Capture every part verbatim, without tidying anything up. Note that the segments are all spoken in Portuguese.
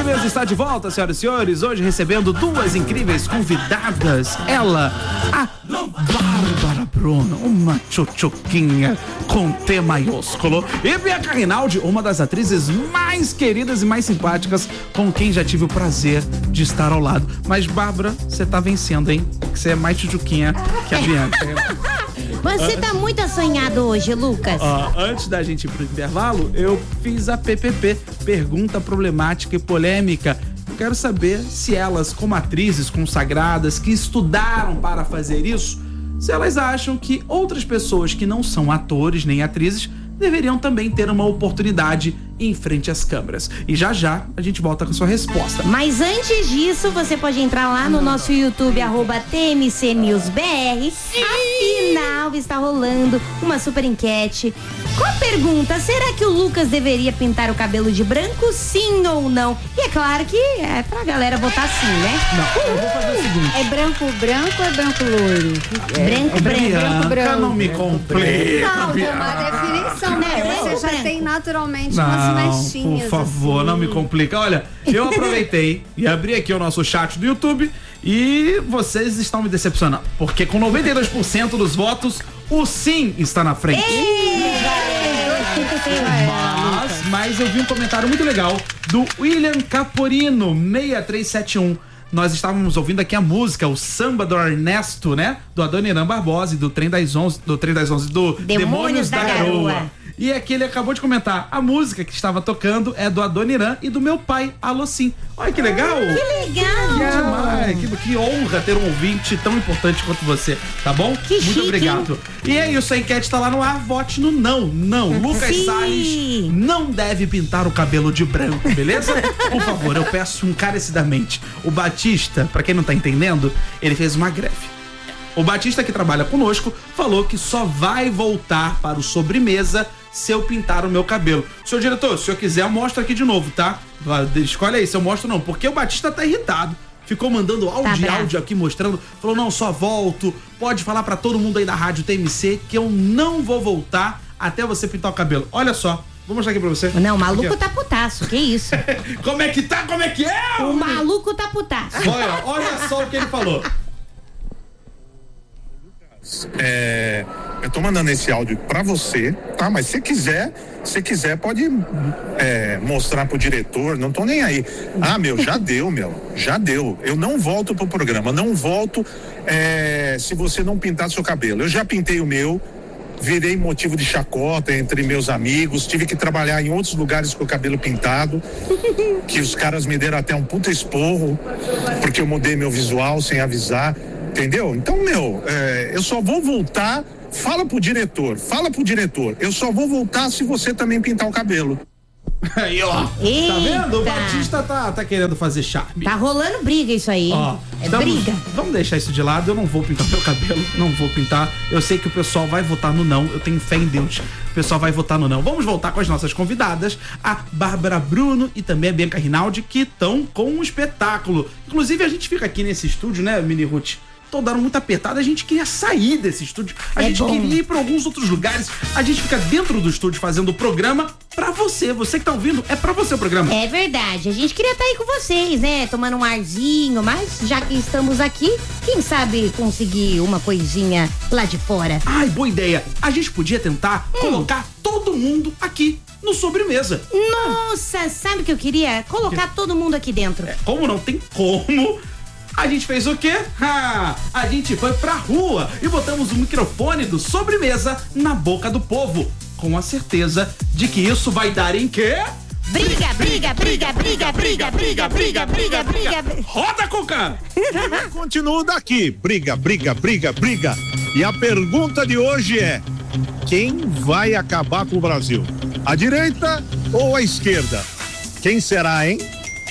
Sobremesa está de volta, senhoras e senhores. Hoje recebendo duas incríveis convidadas. Ela, a Bárbara Bruno, uma tchutchuquinha com T maiúsculo. E Bianca Rinaldi, uma das atrizes mais queridas e mais simpáticas, com quem já tive o prazer de estar ao lado. Mas, Bárbara, você tá vencendo, hein? Porque você é mais tchutchuquinha que a Bianca. Você tá muito assanhado hoje, Lucas. Ó, antes da gente ir pro intervalo, eu fiz a P P P, pergunta problemática e polêmica. Eu quero saber se elas, como atrizes consagradas que estudaram para fazer isso, se elas acham que outras pessoas que não são atores nem atrizes deveriam também ter uma oportunidade em frente às câmeras. E já já a gente volta com a sua resposta. Mas antes disso, você pode entrar lá no nosso YouTube, arroba T M C News B R. Afinal, está rolando uma super enquete. Qual a pergunta? Será que o Lucas deveria pintar o cabelo de branco, sim ou não? E é claro que é pra galera votar sim, né? Não, eu vou fazer o seguinte. É branco branco ou é branco loiro? É, branco, é branco, Bianca, branco. não me complica. Não, tem uma Bianca. definição, né? Não, Você já branco. tem naturalmente Não, umas mechinhas. por favor, assim. não me complica. Olha, eu aproveitei e abri aqui o nosso chat do YouTube e vocês estão me decepcionando, porque com noventa e dois por cento dos votos, o sim está na frente. Mas, mas eu vi um comentário muito legal do William Caporino, seis três sete um. Nós estávamos ouvindo aqui a música, o samba do Ernesto, né? Do Adoniran Barbosa e do Trem das Onze, do Trem das Onze, do Demônios, Demônios da, da Garoa. Garoa. E aqui ele acabou de comentar, a música que estava tocando é do Adoniran e do meu pai, Alô Sim. Olha que legal! Que legal! Demais, que, que honra ter um ouvinte tão importante quanto você, tá bom? Que Muito chique, obrigado. E é isso, a enquete tá lá no ar, vote no não, não. Lucas Sim. Salles não deve pintar o cabelo de branco, beleza? Por favor, eu peço encarecidamente. O Batista, pra quem não tá entendendo, ele fez uma greve. O Batista, que trabalha conosco, falou que só vai voltar para o Sobremesa se eu pintar o meu cabelo. Senhor diretor, se o senhor quiser, eu mostro aqui de novo, tá? Escolhe aí se eu mostro ou não, porque o Batista tá irritado. Ficou mandando áudio e bravo. áudio aqui mostrando, falou, não, só volto, pode falar pra todo mundo aí da rádio T M C que eu não vou voltar até você pintar o cabelo. Olha só, vou mostrar aqui pra você. Não, o maluco Aqui, ó. tá putaço, que isso? Como é que tá? Como é que é? O maluco tá putaço. Olha, olha só o que ele falou. É, eu tô mandando esse áudio pra você, tá? Mas se quiser, se quiser pode é, mostrar pro diretor, não tô nem aí. Ah, meu, já deu, meu, já deu. Eu não volto pro programa, não volto é, se você não pintar seu cabelo. Eu já pintei o meu, virei motivo de chacota entre meus amigos, tive que trabalhar em outros lugares com o cabelo pintado, que os caras me deram até um puta esporro, porque eu mudei meu visual sem avisar. Entendeu? Então, meu, é, eu só vou voltar, fala pro diretor, fala pro diretor, eu só vou voltar se você também pintar o cabelo. Aí, ó. Eita. Tá vendo? O Batista tá, tá querendo fazer charme. Tá rolando briga isso aí. Ó, é estamos- briga. Vamos deixar isso de lado, eu não vou pintar meu cabelo, não vou pintar. Eu sei que o pessoal vai votar no não, eu tenho fé em Deus. O pessoal vai votar no não. Vamos voltar com as nossas convidadas, a Bárbara Bruno e também a Bianca Rinaldi, que estão com um espetáculo. Inclusive, a gente fica aqui nesse estúdio, né, Mini Ruth? Tô dando muito apertado, a gente queria sair desse estúdio, a É gente bom. queria ir pra alguns outros lugares, a gente fica dentro do estúdio fazendo o programa pra você, você que tá ouvindo, é pra você o programa. É verdade, a gente queria estar aí com vocês, né? Tomando um arzinho, mas já que estamos aqui, quem sabe conseguir uma coisinha lá de fora. Ai, boa ideia, a gente podia tentar Hum. colocar todo mundo aqui no Sobremesa. Nossa, sabe o que eu queria? Colocar todo mundo aqui dentro. É, como não tem como, a gente fez o quê? Ah, a gente foi pra rua e botamos o microfone do Sobremesa na boca do povo, com a certeza de que isso vai dar em quê? Briga, briga, briga, briga, briga, briga, briga, briga, briga. Roda, Cuca! Continuo daqui. Briga, briga, briga, briga. E a pergunta de hoje é: quem vai acabar com o Brasil? A direita ou a esquerda? Quem será, hein?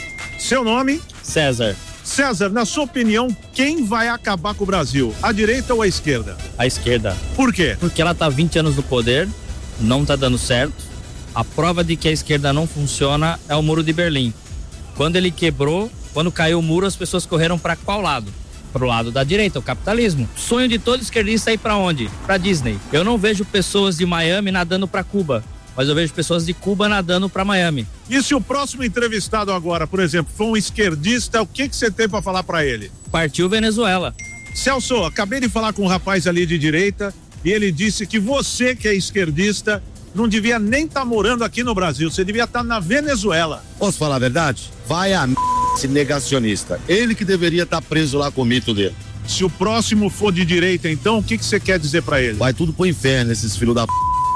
Seu nome? César, César, na sua opinião, quem vai acabar com o Brasil? A direita ou a esquerda? a esquerda. Por quê? Porque ela tá há vinte anos no poder, não tá dando certo. A prova de que a esquerda não funciona é o Muro de Berlim. Quando ele quebrou, quando caiu o muro, as pessoas correram para qual lado? Pro lado da direita, o capitalismo. Sonho de todo esquerdista é ir para onde? Para Disney. Eu não vejo pessoas de Miami nadando para Cuba. mas eu vejo pessoas de Cuba nadando para Miami. E se o próximo entrevistado agora, por exemplo, for um esquerdista, o que que você tem para falar para ele? Partiu Venezuela. Celso, acabei de falar com um rapaz ali de direita e ele disse que você que é esquerdista não devia nem estar tá morando aqui no Brasil, você devia estar tá na Venezuela. Posso falar a verdade? Vai a m... esse negacionista. Ele que deveria estar tá preso lá com o mito dele. Se o próximo for de direita, então, o que que você quer dizer pra ele? Vai tudo pro inferno, esses filhos da p...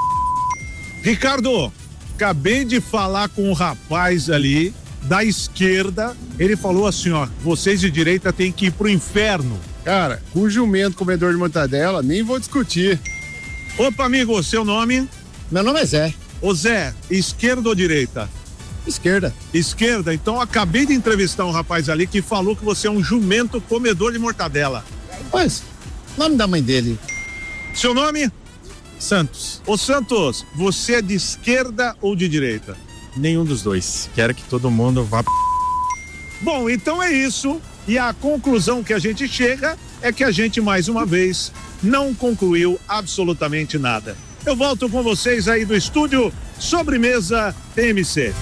Ricardo, acabei de falar com um rapaz ali da esquerda, ele falou assim, ó, vocês de direita têm que ir pro inferno. Cara, com jumento comedor de mortadela, nem vou discutir. Opa, amigo, seu nome? Meu nome é Zé. Ô Zé, esquerda ou direita? Esquerda. Esquerda, então acabei de entrevistar um rapaz ali que falou que você é um jumento comedor de mortadela. Pois, nome da mãe dele. Seu nome? Santos. Ô Santos, você é de esquerda ou de direita? Nenhum dos dois. Quero que todo mundo vá. Bom, então é isso. E a conclusão que a gente chega é que a gente, mais uma vez, não concluiu absolutamente nada. Eu volto com vocês aí do estúdio Sobremesa T M C.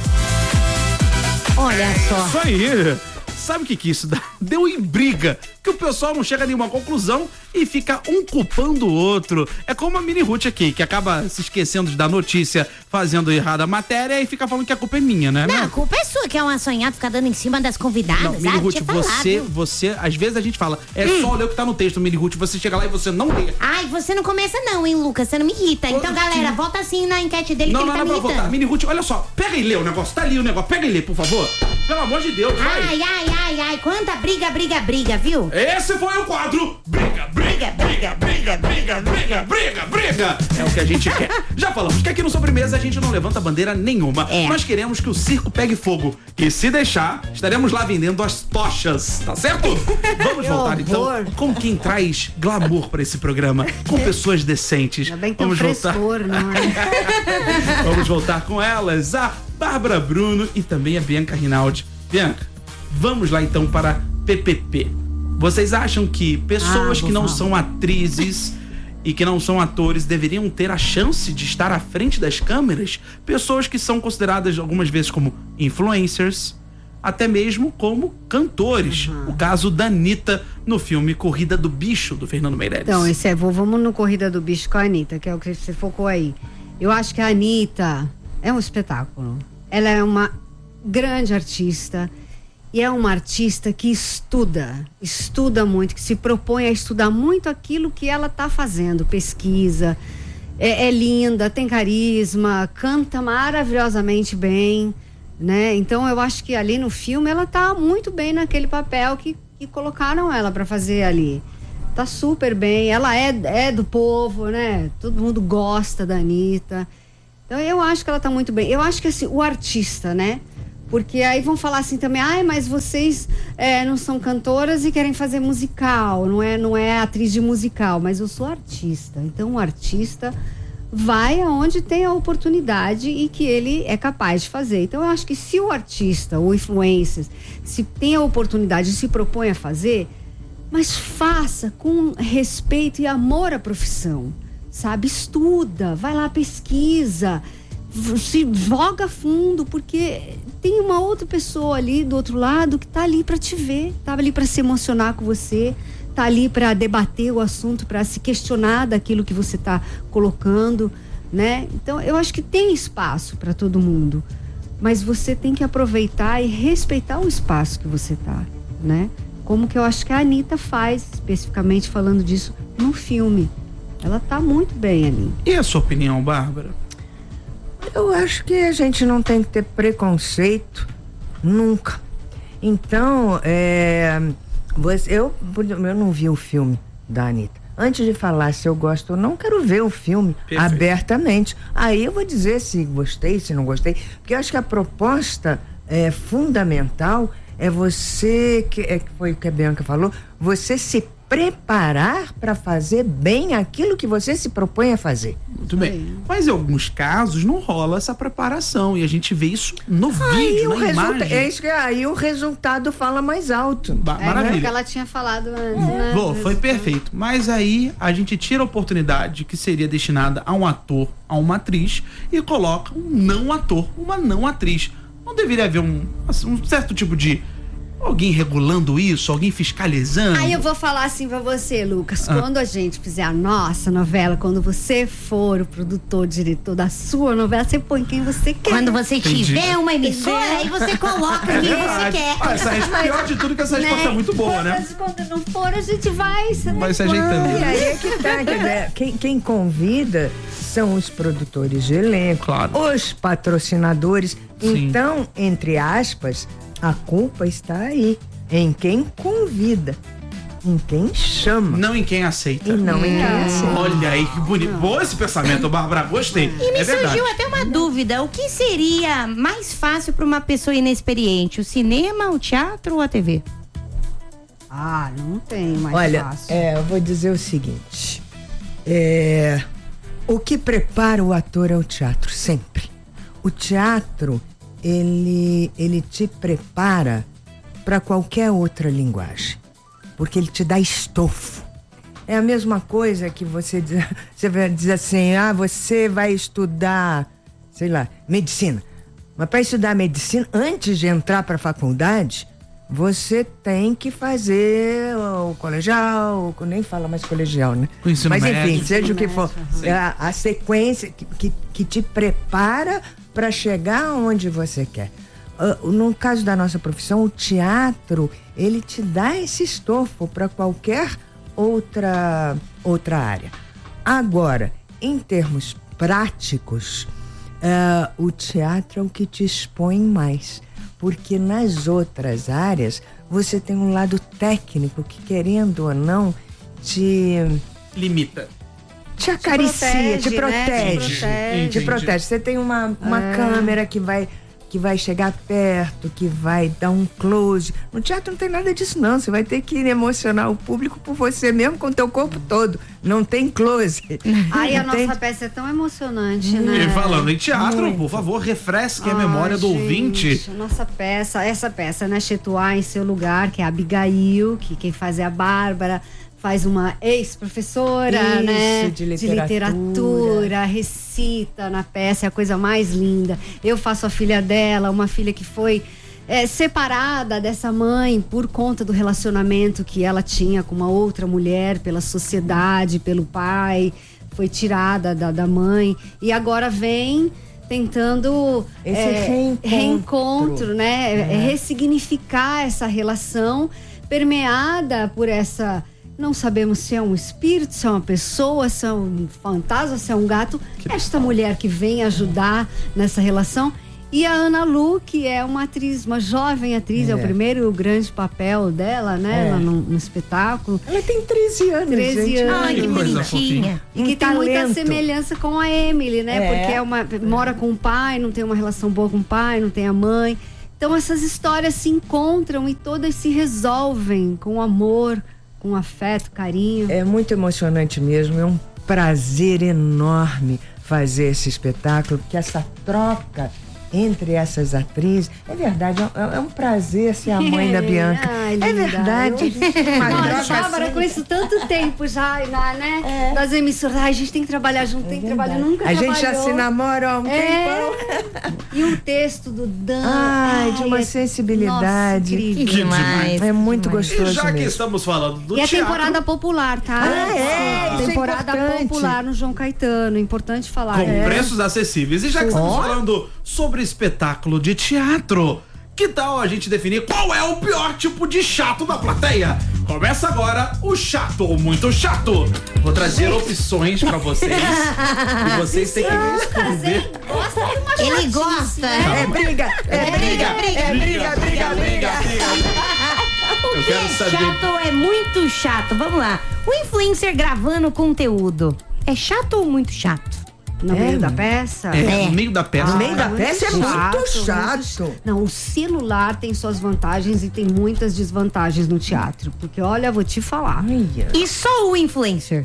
Olha só. Isso aí. Sabe o que que isso dá? Deu em briga, que o pessoal não chega a nenhuma conclusão e fica um culpando o outro. É como a Mini Ruth aqui, que acaba se esquecendo de dar notícia, fazendo errada a matéria e fica falando que a culpa é minha, né? Não, a culpa é sua, que é uma sonhada, ficar dando em cima das convidadas. Não, Mini ah, Ruth, tinha falado, você, viu? você, às vezes a gente fala, é Hum. só ler o que tá no texto, Mini Ruth, você chega lá e você não lê. Ai, você não começa não, hein, Lucas? Você não me irrita. Então, galera, volta assim na enquete dele Não, que não, ele não, tá não, me pra voltar. irritando. Mini Ruth, olha só, pega e lê o negócio, tá ali o negócio, pega e lê, por favor. Pelo amor de Deus, vai. Ai, ai, ai, ai, quanta briga, briga, briga, viu? Esse foi o quadro Briga, briga, briga, briga, briga, briga, briga, briga. É o que a gente quer. Já falamos que aqui no Sobremesa a gente não levanta bandeira nenhuma. É. Nós queremos que o circo pegue fogo. E se deixar, estaremos lá vendendo as tochas, tá certo? Vamos voltar então com quem traz glamour pra esse programa. Com pessoas decentes. Ainda bem que tem um Vamos voltar. frescor, não é? Vamos voltar com elas, a Bárbara Bruno e também a Bianca Rinaldi. Bianca, vamos lá então para P P P. Vocês acham que pessoas Ah, que não vou são atrizes e que não são atores deveriam ter a chance de estar à frente das câmeras? Pessoas que são consideradas algumas vezes como influencers, até mesmo como cantores. Uhum. O caso da Anitta no filme Corrida do Bicho, do Fernando Meirelles. Então, esse é, vou- vamos no Corrida do Bicho com a Anitta, que é o que você focou aí. Eu acho que a Anitta é um espetáculo. Ela é uma grande artista e é uma artista que estuda, estuda muito, que se propõe a estudar muito aquilo que ela está fazendo, pesquisa, é, é linda, tem carisma, canta maravilhosamente bem, né? Então eu acho que ali no filme ela tá muito bem naquele papel que, que colocaram ela para fazer ali. Tá super bem, ela é, é do povo, né? Todo mundo gosta da Anitta. Então eu acho que ela tá muito bem. Eu acho que assim, o artista, né? Porque aí vão falar assim também, ai, mas vocês é, não são cantoras e querem fazer musical, não é, não é atriz de musical, mas eu sou artista. Então o artista vai aonde tem a oportunidade e que ele é capaz de fazer. Então eu acho que se o artista, o influencer, se tem a oportunidade e se propõe a fazer, mas faça com respeito e amor à profissão, sabe? Estuda, vai lá, pesquisa, se joga fundo, porque tem uma outra pessoa ali do outro lado que tá ali para te ver, tá ali para se emocionar com você, tá ali para debater o assunto, para se questionar daquilo que você tá colocando, né? Então eu acho que tem espaço para todo mundo, mas você tem que aproveitar e respeitar o espaço que você tá, né? Como que eu acho que a Anitta faz, especificamente falando disso no filme. Ela tá muito bem ali. E a sua opinião, Bárbara? Eu acho que a gente não tem que ter preconceito nunca. Então, é, você, eu, eu não vi o filme da Anitta. Antes de falar se eu gosto ou não, quero ver o filme Perfeito. abertamente. Aí eu vou dizer se gostei, se não gostei. Porque eu acho que a proposta é, fundamental é você, que, é, que foi o que a Bianca falou, você se preparar para fazer bem aquilo que você se propõe a fazer. Muito bem. Mas em alguns casos não rola essa preparação e a gente vê isso no aí vídeo, o na resulta- imagem. é isso que, aí o resultado fala mais alto. Ba- É, maravilha. o que ela tinha falado antes, né? Bom, foi perfeito. Mas aí a gente tira a oportunidade que seria destinada a um ator, a uma atriz, e coloca um não ator, uma não atriz. Não deveria haver um, assim, um certo tipo de alguém regulando isso, alguém fiscalizando? Aí eu vou falar assim pra você, Lucas. Ah. Quando a gente fizer a nossa novela, quando você for o produtor, diretor da sua novela, você põe quem você quer. Quando você Entendi. tiver uma emissora, aí você coloca É quem você verdade. quer. Ah, essa resposta, pior de tudo que essa resposta é muito boa, né? Mas quando não for, a gente vai. Você Vai se não ajeitando. E aí é que tá, quer dizer, quem, quem convida são os produtores de elenco, Claro. os patrocinadores. Sim. Então, entre aspas, a culpa está aí, em quem convida, em quem chama. Não em quem aceita. E não em quem aceita. Olha aí que bonito. Bom esse pensamento, Bárbara. Gostei. E me é verdade. surgiu até uma dúvida. O que seria mais fácil para uma pessoa inexperiente? O cinema, o teatro ou a T V? Ah, não tem mais Olha, fácil. é, eu vou dizer o seguinte. É, o que prepara o ator é o teatro, sempre. O teatro, ele, ele te prepara para qualquer outra linguagem. Porque ele te dá estofo. É a mesma coisa que você diz, você vai dizer assim, ah, você vai estudar, sei lá, medicina. Mas para estudar medicina, antes de entrar para a faculdade, você tem que fazer o colegial, nem fala mais colegial, né? O ensino Mas enfim, médio. seja o que for, Sim. é a, a sequência que, que, que te prepara para chegar onde você quer. Uh, no caso da nossa profissão, o teatro, ele te dá esse estofo para qualquer outra, outra área. Agora, em termos práticos, uh, o teatro é o que te expõe mais. Porque nas outras áreas, você tem um lado técnico que, querendo ou não, te... Limita. Te acaricia, te protege, protege. né? Te protege. Te protege. Você tem uma, uma É. câmera que vai, que vai chegar perto, que vai dar um close. No teatro não tem nada disso, não. Você vai ter que emocionar o público por você mesmo, com o teu corpo todo. Não tem close. Aí a Não tem- nossa peça é tão emocionante, né? E falando em teatro, Muito. por favor, refresque a Ai, memória do gente, ouvinte. Nossa peça, essa peça, né? Chetuá em seu lugar, que é a Abigail, que quem faz é a Bárbara, faz uma ex-professora, Isso, né? de literatura. literatura, recita na peça, é a coisa mais linda. Eu faço a filha dela, uma filha que foi é, separada dessa mãe por conta do relacionamento que ela tinha com uma outra mulher, pela sociedade, pelo pai, foi tirada da, da mãe e agora vem tentando Esse é, reencontro. reencontro, né? É. É. Ressignificar essa relação permeada por essa. Não sabemos se é um espírito, se é uma pessoa, se é um fantasma, se é um gato. Esta mulher que vem ajudar nessa relação. E a Ana Lu, que é uma atriz, uma jovem atriz, é, É. o primeiro grande papel dela, né? É. Lá no, no espetáculo. Ela tem treze anos, treze gente. anos. Ai, que coisa bonitinha. E que Um tem muita talento. semelhança com a Emily, né? É. Porque é uma, mora com o pai, não tem uma relação boa com o pai, não tem a mãe. Então essas histórias se encontram e todas se resolvem com amor, com afeto, carinho. É muito emocionante mesmo, é um prazer enorme fazer esse espetáculo, porque essa troca entre essas atrizes, é verdade, é, é um prazer ser a mãe da Bianca. Ai, é linda. verdade. Uma Olha, troca Bárbara, assim. com isso tanto tempo já, né? Das emissoras. Ai, a gente tem que trabalhar junto, tem que trabalhar. Nunca A gente já trabalhou. se namora há um É. tempão. E o texto do Dan. Ai, de uma é- sensibilidade. Nossa, incrível. Que demais. É muito demais. E gostoso já que mesmo. estamos falando do E a teatro... temporada popular, tá? Ah, é, isso é Temporada importante. popular no João Caetano. Importante falar. Com É. preços acessíveis. E já que estamos falando sobre espetáculo de teatro, que tal a gente definir qual é o pior tipo de chato da plateia? Começa agora o chato ou muito chato. Vou trazer opções pra vocês e vocês têm que me responder. Gosta de uma Ele chatice, gosta. né? É briga, é briga, é briga, briga, briga. O Eu que quero é saber. chato ou é muito chato? Vamos lá. O influencer gravando conteúdo é chato ou muito chato? No É, meio da mano. peça? É, no meio da peça. No meio da muito peça é muito chato. muito- Não, o celular tem suas vantagens e tem muitas desvantagens no teatro. Porque, olha, vou te falar. E só o influencer?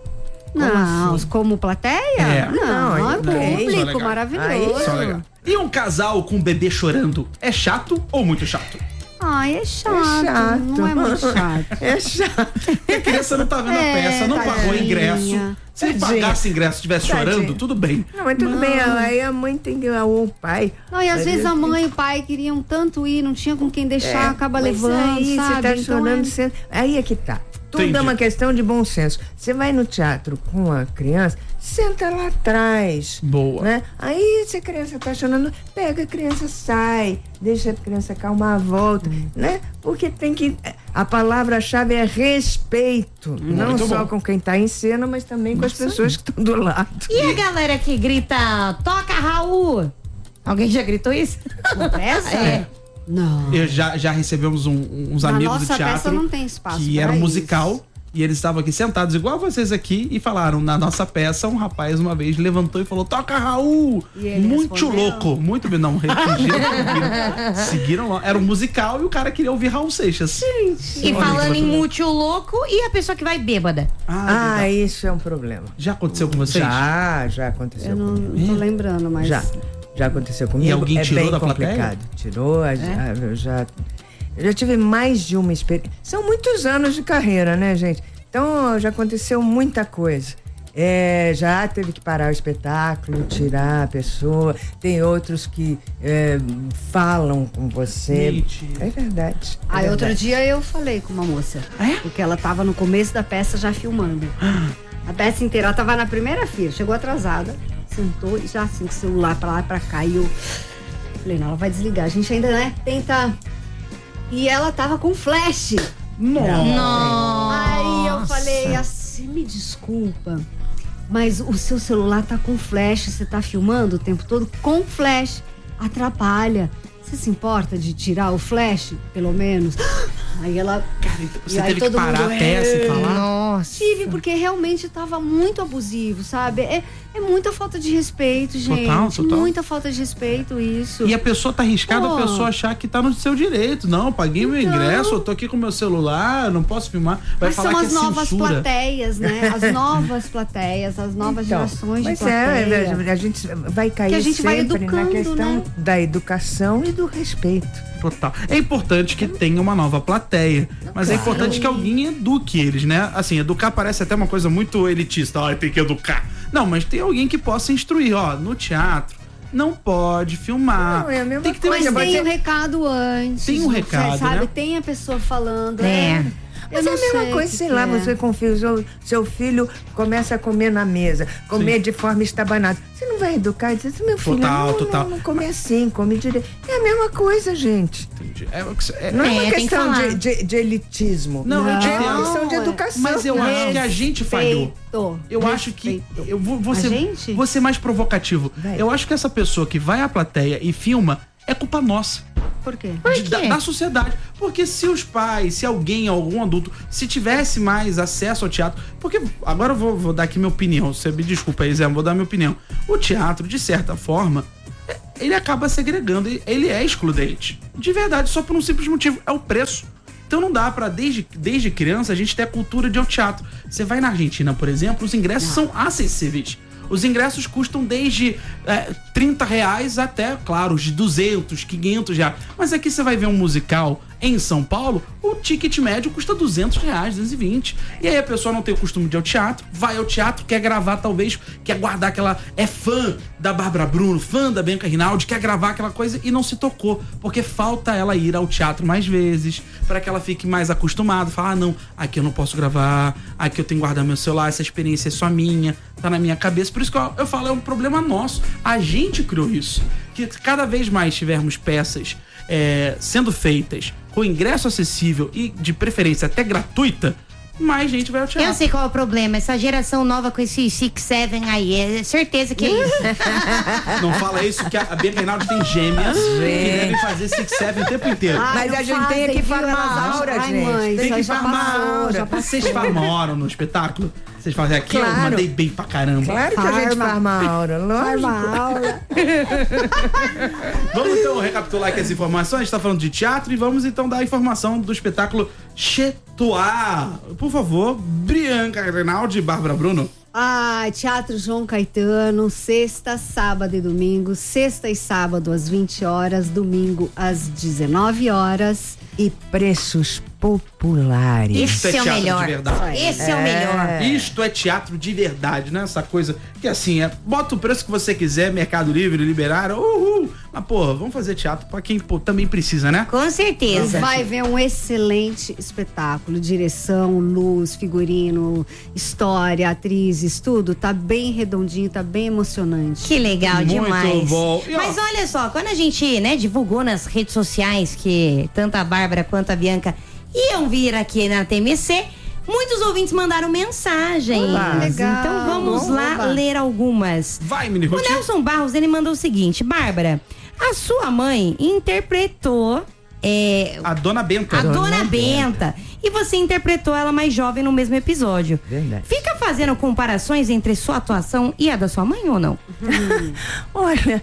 Não, assim? como plateia? É. Não, Não, é aí- aí- só público, legal. maravilhoso. Só legal. E um casal com um bebê chorando é chato ou muito chato? Ai, é chato. É chato. Não é muito chato. É chato. Porque a criança não tá vendo a É, peça, não pagou tadinha. ingresso. Se ele Tadinha. pagasse ingresso e estivesse chorando, Tadinha. tudo bem. Não, mas tudo bem, aí a mãe tem que. Ou o pai. Não, e às Mas vezes eu- a mãe e o pai queriam tanto ir, não tinha com quem deixar, É, acaba mas levando, aí sabe? Você tá Então chorando, é- você- aí é que tá. Tudo Entendi. é uma questão de bom senso. Você vai no teatro com a criança, senta lá atrás. Boa. Né? Aí, se a criança tá chorando, pega a criança, sai, deixa a criança calmar a volta, né? Porque tem que. A palavra-chave é respeito. não Muito só bom. com quem tá em cena, mas também com as pessoas que estão do lado. E a galera que grita, toca Raul? Alguém já gritou isso? Na peça? É. Não. Eu já, já recebemos um- uns Na amigos nossa do teatro peça não tem espaço que pra era um isso. musical e eles estavam aqui sentados igual vocês aqui e falaram na nossa peça um rapaz uma vez levantou e falou toca Raul, E ele muito respondeu? louco, muito bem, não refugiram, seguiram, seguiram lá, era um musical e o cara queria ouvir Raul Seixas. E falando em muito louco, e a pessoa que vai bêbada? Ah, Ah, isso é um problema. já aconteceu com vocês? Já, já aconteceu Eu não, comigo. não tô lembrando, mas. Já. Já aconteceu comigo. E alguém é tirou bem da plateia? complicado. Tirou, a- a- eu já, eu já tive mais de uma experiência. São muitos anos de carreira, né, gente? Então já aconteceu muita coisa. É, já teve que parar o espetáculo, tirar a pessoa. Tem outros que é, falam com você. Mentira. É verdade. é Aí outro verdade. dia eu falei com uma moça. É? Porque ela tava no começo da peça já filmando. A peça inteira, ela tava na primeira fila, chegou atrasada, sentou e já assim, com o celular pra lá e pra cá. E eu falei, não, ela vai desligar. A gente ainda, né, tenta. E ela tava com flash. Nossa. Aí eu falei assim, me desculpa, mas o seu celular tá com flash, você tá filmando o tempo todo com flash. Atrapalha. Você se importa de tirar o flash, pelo menos? Aí ela. Você e aí teve que todo parar mundo, a peça e "É". falar? Nossa. Tive, porque realmente tava muito abusivo, sabe? É, é muita falta de respeito, gente. Total, total. Muita falta de respeito, isso. E a pessoa tá arriscada Pô. a pessoa achar que tá no seu direito. Não, paguei meu Então. ingresso, eu tô aqui com meu celular, não posso filmar. Vai Mas falar são que as é novas censura. plateias, né? As novas plateias, as novas Então, gerações de mas plateia. é, a gente vai cair Que a gente vai sempre na educando, questão né? da educação e do respeito. Total. É importante que tenha uma nova plateia, mas é Claro. importante que alguém eduque eles, né? Assim, educar parece até uma coisa muito elitista. Ai, tem que educar. Não, mas tem alguém que possa instruir, ó, no teatro não pode filmar. Não, é a mesma tem que ter Mas uma... tem o recado antes. Tem um você recado, sabe? né? Tem a pessoa falando. É. Eu Mas é não a mesma sei coisa, o que sei que lá, é. você confia, o seu, seu filho começa a comer na mesa, comer de forma estabanada. Você não vai educar e dizer assim, meu filho, Total, não, total. não, não come assim, come direito. É a mesma coisa, gente. Entendi. É, é- Não é, É, uma tem que questão falar. de, de- de elitismo. Não, eu é entendo. uma questão de é. educação. Mas eu acho que a gente falhou. Respeito. Eu acho que. Respeito. Eu vou, vou, A ser, gente? vou ser mais provocativo. Vai. Eu acho que essa pessoa que vai à plateia e filma é culpa nossa. Por quê? de- da, da sociedade. Porque se os pais, se alguém, algum adulto, se tivesse mais acesso ao teatro. Porque agora eu vou, vou dar aqui minha opinião. Você me desculpa aí, Zé, vou dar minha opinião. O teatro, de certa forma, é- ele acaba segregando, ele- ele é excludente. De verdade, só por um simples motivo: é o preço. Então não dá pra, desde, desde criança, a gente ter a cultura de ir ao teatro. Você vai na Argentina, por exemplo, os ingressos são acessíveis. Os ingressos custam desde é, trinta reais até, claro, os de duzentos, quinhentos reais. Mas aqui você vai ver um musical em São Paulo, o ticket médio custa duzentos reais, duzentos e vinte. E aí a pessoa não tem o costume de ir ao teatro, vai ao teatro, quer gravar talvez, quer guardar aquela... É fã da Bárbara Bruno, fã da Bianca Rinaldi, quer gravar aquela coisa e não se tocou. Porque falta ela ir ao teatro mais vezes, para que ela fique mais acostumada. Falar, ah, não, aqui eu não posso gravar, aqui eu tenho que guardar meu celular, essa experiência é só minha, tá na minha cabeça. Por isso que eu, eu falo, é um problema nosso. A gente criou isso. Que cada vez mais tivermos peças é, sendo feitas com ingresso acessível e de preferência até gratuita, mais gente vai ao teatro. Eu sei qual é o problema, essa geração nova com esse Six Seven aí, é certeza que é isso. Não fala isso, que a Bianca Reinaldi tem gêmeas que devem fazer Six Seven o tempo inteiro. Ah, mas a gente tem que farmar a aura, Ai, gente. mãe, Tem que já farmar a passou, aura. já passou. Vocês farmaram no espetáculo? Vocês fazem aqui, eu Claro. mandei bem pra caramba. Claro que a gente Farma. farma a aura, lógico. Farma aula. Vamos então recapitular aqui as informações. A gente tá falando de teatro e vamos então dar a informação do espetáculo Chetuá. Por favor, Bianca Reinaldi e Bárbara Bruno. Ah, Teatro João Caetano, sexta, sábado e domingo. Sexta e sábado às vinte horas, domingo às dezenove horas. E preços populares. Isto é Esse é o teatro melhor. de verdade. Esse é o melhor. Isto é teatro de verdade, né? Essa coisa que assim, é, bota o preço que você quiser, Mercado Livre, liberar, uhul. Mas, porra, vamos fazer teatro pra quem pô, também precisa, né? Com certeza. Vai ver um excelente espetáculo. Direção, luz, figurino, história, atrizes, tudo. Tá bem redondinho, tá bem emocionante. Que legal Muito demais. bom. E, ó, Mas olha só, quando a gente, né, divulgou nas redes sociais que tanto a Bárbara quanto a Bianca iam vir aqui na T M C, muitos ouvintes mandaram mensagens. Olá, legal. Então vamos Bom, lá oba. ler algumas. vai, Mini O Ruth. Nelson Barros, ele mandou o seguinte: Bárbara, a sua mãe interpretou é, A Dona Benta. a Dona Dona Benta. Benta. E você interpretou ela mais jovem no mesmo episódio. Verdade. Fica fazendo comparações entre sua atuação e a da sua mãe ou não? Olha,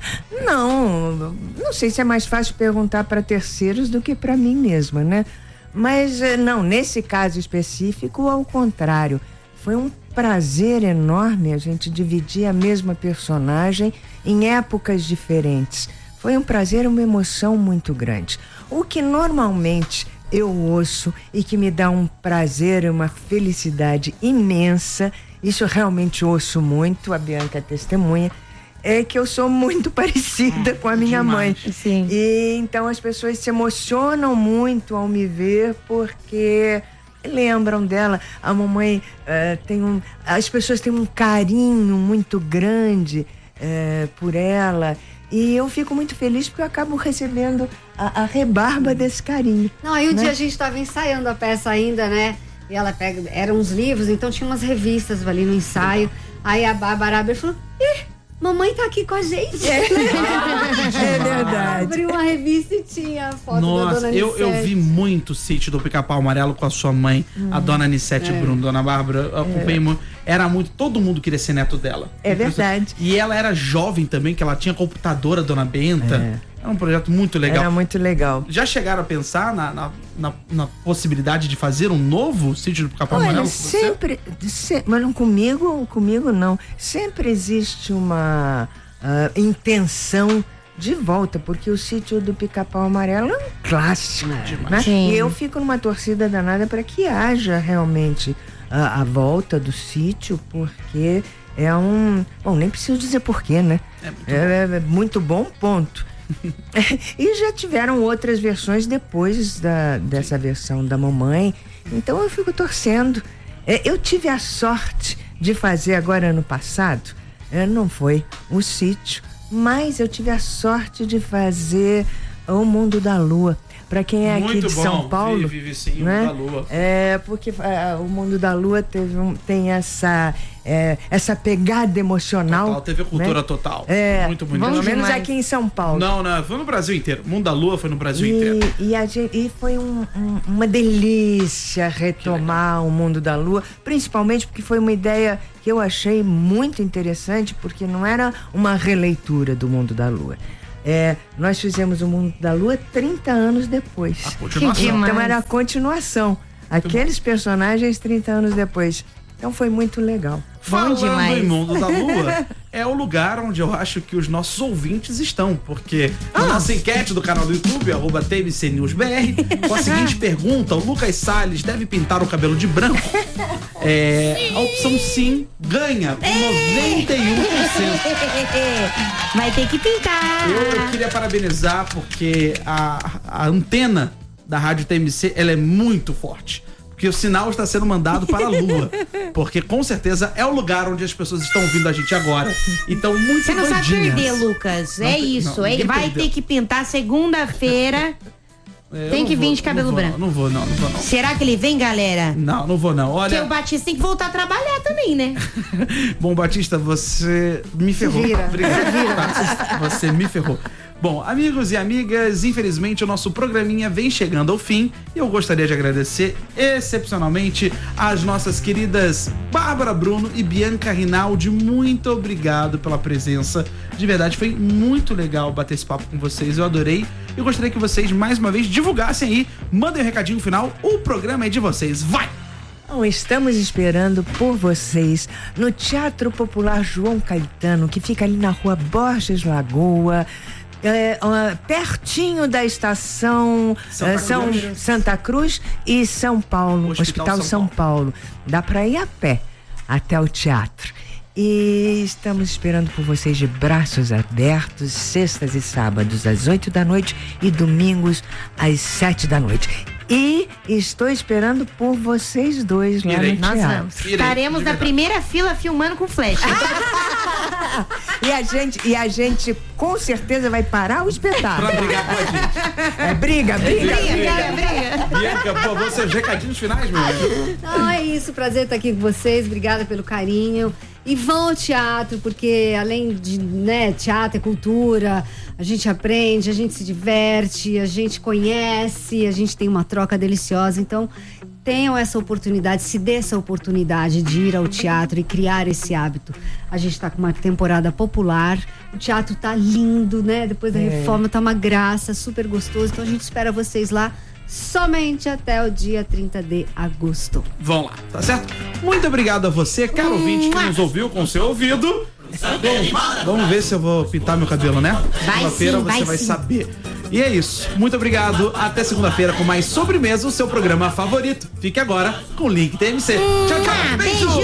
não, não sei se é mais fácil perguntar para terceiros do que para mim mesma, né? Mas eh, não, nesse caso específico, ao contrário, foi um prazer enorme a gente dividir a mesma personagem em épocas diferentes. Foi um prazer, uma emoção muito grande. O que normalmente eu ouço e que me dá um prazer e uma felicidade imensa, isso eu realmente ouço muito, a Bianca é testemunha, é que eu sou muito parecida com a minha demais. mãe. Sim. E então as pessoas se emocionam muito ao me ver porque lembram dela. A mamãe eh, tem um, as pessoas têm um carinho muito grande eh, por ela. E eu fico muito feliz porque eu acabo recebendo a, a rebarba desse carinho. Não, aí um né? dia a gente tava ensaiando a peça ainda, né? E ela pega, eram uns livros, então tinha umas revistas ali no ensaio. Aí a Bárbara abriu e falou: Ih, mamãe tá aqui com a gente. É, é Ela verdade. abriu uma revista e tinha a foto da Nossa, dona eu, eu Anissete. vi muito o Sítio do Pica-Pau Amarelo com a sua mãe, a Dona Anissete Bruno, Dona Bárbara. Eu acompanhei muito. Era muito. Todo mundo queria ser neto dela. É verdade. E ela era jovem também, que ela tinha computadora, Dona Benta. É. Era um projeto muito legal. Era muito legal. Já chegaram a pensar na, na, na, na possibilidade de fazer um novo Sítio do Pica-Pau Olha, Amarelo com você? sempre, se- mas não comigo, comigo não. Sempre existe uma ah, intenção de volta, porque o Sítio do Pica-Pau Amarelo é um clássico, né? Sim. E eu fico numa torcida danada para que haja realmente a, a volta do sítio, porque é um, bom, nem preciso dizer porquê, né? É muito É, é muito bom, ponto. E já tiveram outras versões depois da, dessa versão da mamãe. Então eu fico torcendo. É, eu tive a sorte de fazer agora ano passado, é, não foi o sítio, mas eu tive a sorte de fazer O Mundo da Lua. Para quem é aqui Muito de bom. São Paulo, Vi- Vive sim, o né? da Lua. É, porque ah, o Mundo da Lua teve um, tem essa, é, essa pegada emocional. Total, T V Cultura né? Total. É, Muito bonito. pelo menos demais. aqui em São Paulo. Não, não, foi no Brasil inteiro. Mundo da Lua foi no Brasil inteiro. E, e, a gente- e foi um- um- uma delícia retomar o Mundo da Lua, principalmente porque foi uma ideia que eu achei muito interessante, porque não era uma releitura do Mundo da Lua. É, nós fizemos o Mundo da Lua trinta anos depois. A continuação. Que demais. Então era a continuação. Aqueles personagens trinta anos depois. Então foi muito legal. Falando demais. em Mundo da Lua, é o lugar onde eu acho que os nossos ouvintes estão, porque na nossa enquete do canal do YouTube, arroba T M C News B R, com a seguinte pergunta: o Lucas Salles deve pintar o cabelo de branco? É, a opção sim ganha com noventa e um por cento. Vai ter que pintar. Eu, eu queria parabenizar porque a, a antena da Rádio T M C ela é muito forte. Porque o sinal está sendo mandado para a Lua. Porque com certeza é o lugar onde as pessoas estão ouvindo a gente agora. Então, muito Você não sabe doidinhas. perder, Lucas. Não é tem- isso. não, Ele ninguém vai perdeu. ter que pintar segunda-feira. É, Tem eu que não vir vou, de cabelo não vou, branco. Não vou, não, não vou, não. Será que ele vem, galera? Não, não vou, não. Olha. Porque o Batista tem que voltar a trabalhar também, né? Bom, Batista, você me ferrou. vira. Obrigado. Batista, você me ferrou. Bom, amigos e amigas, infelizmente o nosso programinha vem chegando ao fim e eu gostaria de agradecer excepcionalmente às nossas queridas Bárbara Bruno e Bianca Rinaldi. Muito obrigado pela presença. De verdade, foi muito legal bater esse papo com vocês. Eu adorei. Eu gostaria que vocês, mais uma vez, divulgassem aí. Mandem um recadinho final. O programa é de vocês. Vai! Bom, estamos esperando por vocês no Teatro Popular João Caetano, que fica ali na rua Borges Lagoa, é, uh, pertinho da estação Santa, uh, São, Cruz. Santa Cruz e São Paulo, Hospital Hospital, São São Paulo. Dá para ir a pé até o teatro. E estamos esperando por vocês de braços abertos, sextas e sábados às oito da noite e domingos às sete da noite. E estou esperando por vocês dois lá Irei. no Nós teatro. vamos. Irei, Estaremos de na verdade. primeira fila filmando com flash. E a gente, e a gente com certeza vai parar o espetáculo. Pra brigar com a gente. É briga, briga. briga, briga. Bianca, por favor, seus recadinhos finais, meu amigo. Não, é isso, prazer estar aqui com vocês, obrigada pelo carinho. E vão ao teatro, porque além de, né, teatro é cultura, a gente aprende, a gente se diverte, a gente conhece, a gente tem uma troca deliciosa. Então, tenham essa oportunidade, se dê essa oportunidade de ir ao teatro e criar esse hábito. A gente está com uma temporada popular, o teatro tá lindo, né? Depois da É. reforma tá uma graça, super gostoso. Então a gente espera vocês lá somente até o dia trinta de agosto. Vão lá, tá certo? Muito obrigado a você, caro ouvinte, que nos ouviu com seu ouvido. Bom, vamos ver se eu vou pintar meu cabelo, né? Vai Segunda-feira sim, você vai vai sim. saber. E é isso. Muito obrigado. Até segunda-feira com mais Sobremesa, o seu programa favorito. Fique agora com o Link T M C. Tchau, tchau. Beijo.